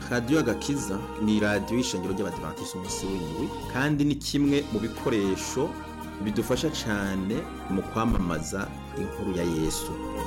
radiyo agakiza ni radiyo y'ishengero ry'abadivantisiti umunsi w'indwi kandi ni kimwe mu bikoresho bidufasha cyane mu kwamamaza inkuru ya Yesu.